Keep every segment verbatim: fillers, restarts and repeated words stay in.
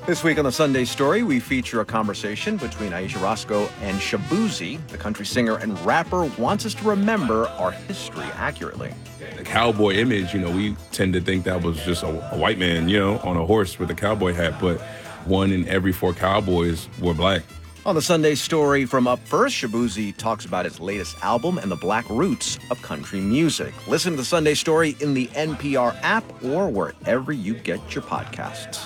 This week on the Sunday Story, we feature a conversation between Aisha Roscoe and Shaboozey. The country singer and rapper wants us to remember our history accurately. The cowboy image, you know, we tend to think that was just a, a white man, you know, on a horse with a cowboy hat, but one in every four cowboys were black. On the Sunday Story from Up First, Shaboozey talks about his latest album and the black roots of country music. Listen to the Sunday Story in the N P R app or wherever you get your podcasts.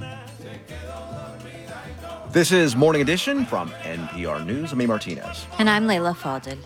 This is Morning Edition from N P R News. I'm A. Martinez. And I'm Layla Fadel.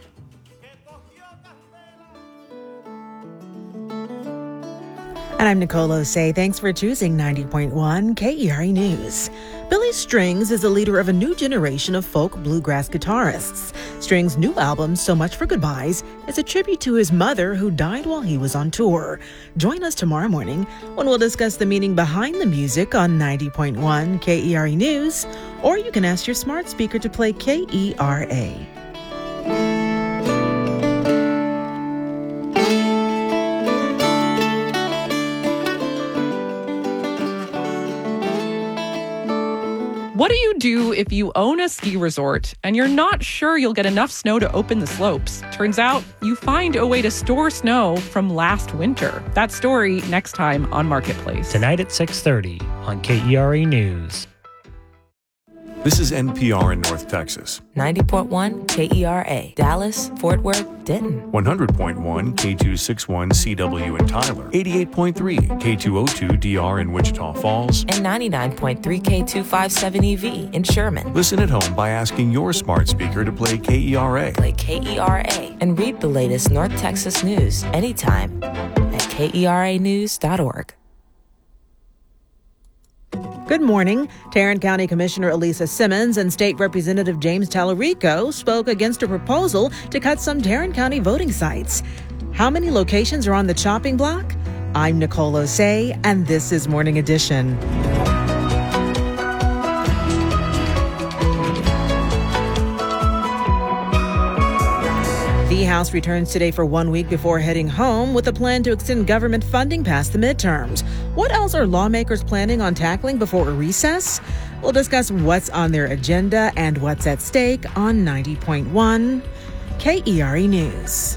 And I'm Nicole Osei. Thanks for choosing ninety point one K E R A News. Billy Strings is the leader of a new generation of folk bluegrass guitarists. Strings' new album, So Much for Goodbyes, is a tribute to his mother who died while he was on tour. Join us tomorrow morning when we'll discuss the meaning behind the music on ninety point one K E R A News, or you can ask your smart speaker to play K E R A. What do you do if you own a ski resort and you're not sure you'll get enough snow to open the slopes? Turns out you find a way to store snow from last winter. That story next time on Marketplace. Tonight at six thirty on K E R A News. This is N P R in North Texas. ninety point one K E R A, Dallas, Fort Worth, Denton. one hundred point one K two sixty-one C W in Tyler. eighty-eight point three K two oh two D R in Wichita Falls. And ninety-nine point three K two fifty-seven E V in Sherman. Listen at home by asking your smart speaker to play K E R A. Play K E R A and read the latest North Texas news anytime at K E R A news dot org. Good morning. Tarrant County Commissioner Elisa Simmons and State Representative James Tallarico spoke against a proposal to cut some Tarrant County voting sites. How many locations are on the chopping block? I'm Nicole Osei, and this is Morning Edition. The House returns today for one week before heading home with a plan to extend government funding past the midterms. What else are lawmakers planning on tackling before a recess? We'll discuss what's on their agenda and what's at stake on ninety point one K E R A News.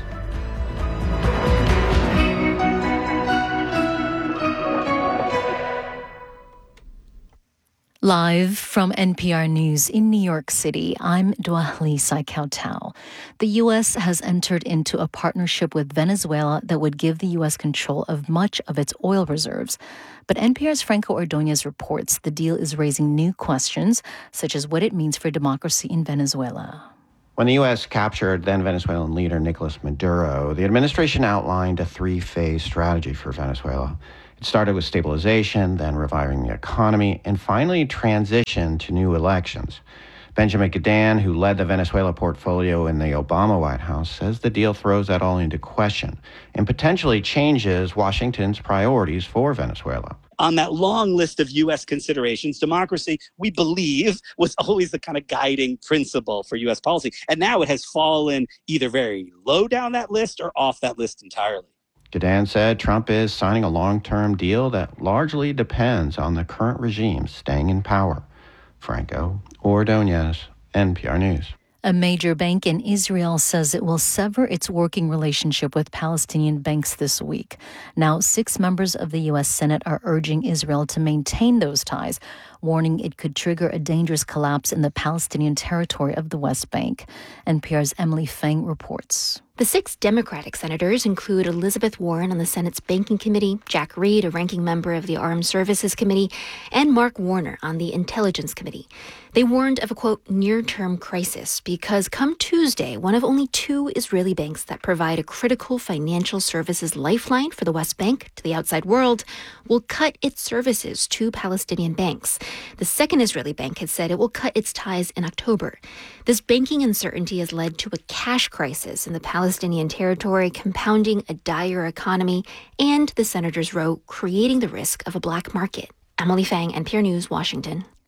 Live from N P R News in New York City, I'm Dwahli Saikautau. The U S has entered into a partnership with Venezuela that would give the U S control of much of its oil reserves. But N P R's Franco Ordonez reports the deal is raising new questions, such as what it means for democracy in Venezuela. When the U S captured then Venezuelan leader Nicolas Maduro, the administration outlined a three-phase strategy for Venezuela. It started with stabilization, then reviving the economy, and finally transition to new elections. Benjamin Gadan, who led the Venezuela portfolio in the Obama White House, says the deal throws that all into question and potentially changes Washington's priorities for Venezuela. On that long list of U S considerations, democracy, we believe, was always the kind of guiding principle for U S policy. And now it has fallen either very low down that list or off that list entirely. Gadan said Trump is signing a long-term deal that largely depends on the current regime staying in power. Franco Ordonez, N P R News. A major bank in Israel says it will sever its working relationship with Palestinian banks this week. Now, six members of the U S Senate are urging Israel to maintain those ties, warning it could trigger a dangerous collapse in the Palestinian territory of the West Bank. N P R's Emily Feng reports. The six Democratic senators include Elizabeth Warren on the Senate's Banking Committee, Jack Reed, a ranking member of the Armed Services Committee, and Mark Warner on the Intelligence Committee. They warned of a, quote, near-term crisis because come Tuesday, one of only two Israeli banks that provide a critical financial services lifeline for the West Bank to the outside world will cut its services to Palestinian banks. The second Israeli bank has said it will cut its ties in October. This banking uncertainty has led to a cash crisis in the Palestinian territory, compounding a dire economy, and, the senators wrote, creating the risk of a black market. Emily Fang, N P R News, Washington.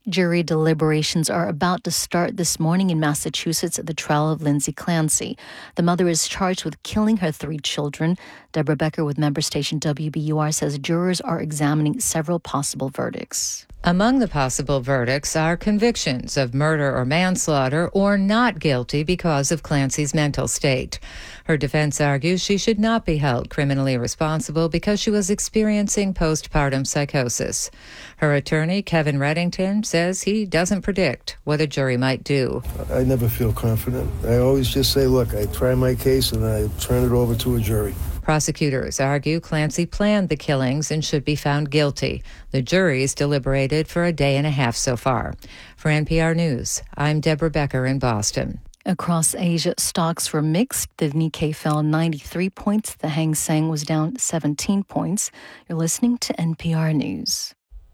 Jury deliberations are about to start this morning in Massachusetts at the trial of Lindsay Clancy. The mother is charged with killing her three children. Deborah Becker with member station W B U R says jurors are examining several possible verdicts. Among the possible verdicts are convictions of murder or manslaughter or not guilty because of Clancy's mental state. Her defense argues she should not be held criminally responsible because she was experiencing postpartum psychosis. Her attorney, Kevin Reddington, says he doesn't predict what a jury might do. I never feel confident. I always just say, look, I try my case and I turn it over to a jury. Prosecutors argue Clancy planned the killings and should be found guilty. The jury's deliberated for a day and a half so far. For N P R News, I'm Deborah Becker in Boston. Across Asia, stocks were mixed. The Nikkei fell ninety-three points. The Hang Seng was down seventeen points. You're listening to N P R News.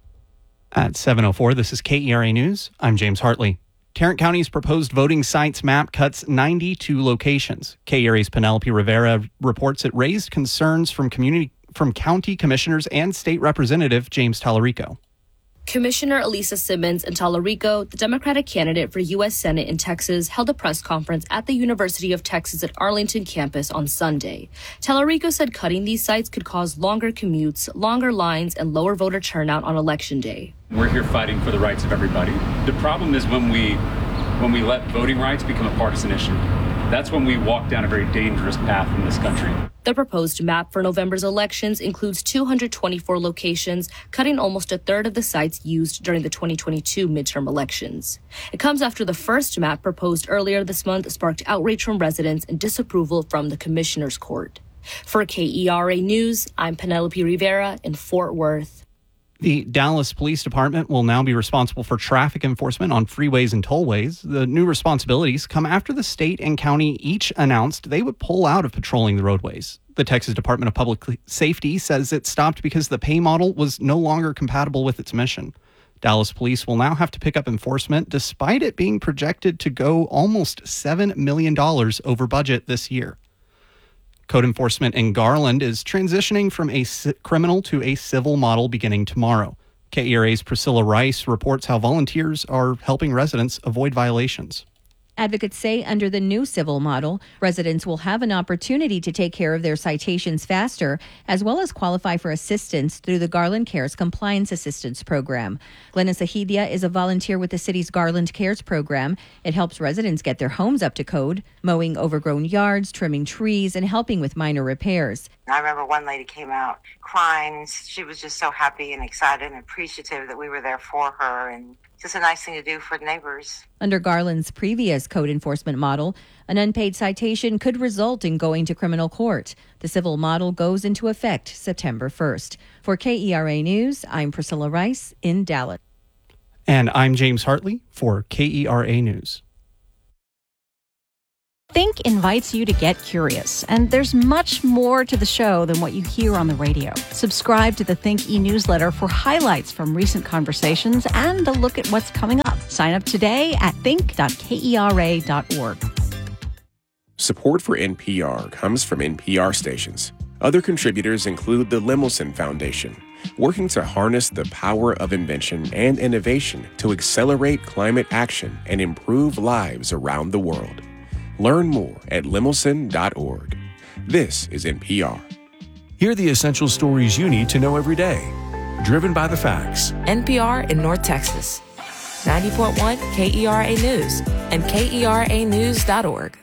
At seven oh four, this is K E R A News. I'm James Hartley. Tarrant County's proposed voting sites map cuts ninety-two locations. K E R A's Penelope Rivera reports it raised concerns from community from county commissioners and state representative James Tallarico. Commissioner Elisa Simmons and Tallarico, the Democratic candidate for U S Senate in Texas, held a press conference at the University of Texas at Arlington campus on Sunday. Tallarico said cutting these sites could cause longer commutes, longer lines, and lower voter turnout on Election Day. We're here fighting for the rights of everybody. The problem is when we when we let voting rights become a partisan issue. That's when we walk down a very dangerous path in this country. The proposed map for November's elections includes two hundred twenty-four locations, cutting almost a third of the sites used during the twenty twenty-two midterm elections. It comes after the first map proposed earlier this month sparked outrage from residents and disapproval from the Commissioner's Court. For K E R A News, I'm Penelope Rivera in Fort Worth. The Dallas Police Department will now be responsible for traffic enforcement on freeways and tollways. The new responsibilities come after the state and county each announced they would pull out of patrolling the roadways. The Texas Department of Public Safety says it stopped because the pay model was no longer compatible with its mission. Dallas police will now have to pick up enforcement despite it being projected to go almost seven million dollars over budget this year. Code enforcement in Garland is transitioning from a c- criminal to a civil model beginning tomorrow. K E R A's Priscilla Rice reports how volunteers are helping residents avoid violations. Advocates say under the new civil model, residents will have an opportunity to take care of their citations faster, as well as qualify for assistance through the Garland Cares Compliance Assistance Program. Glenna Sahidia is a volunteer with the city's Garland Cares program. It helps residents get their homes up to code, mowing overgrown yards, trimming trees, and helping with minor repairs. I remember one lady came out crying. She was just so happy and excited and appreciative that we were there for her, and just a nice thing to do for neighbors. Under Garland's previous code enforcement model, an unpaid citation could result in going to criminal court. The civil model goes into effect September first. For K E R A News, I'm Priscilla Rice in Dallas. And I'm James Hartley for K E R A News. Think invites you to get curious, and there's much more to the show than what you hear on the radio. Subscribe to the Think e-newsletter for highlights from recent conversations and a look at what's coming up. Sign up today at think dot kera dot org. Support for N P R comes from N P R stations. Other contributors include the Lemelson Foundation, working to harness the power of invention and innovation to accelerate climate action and improve lives around the world. Learn more at lemelson dot org. This is N P R. Hear the essential stories you need to know every day. Driven by the facts. N P R in North Texas. ninety point one K E R A News and K E R A news dot org.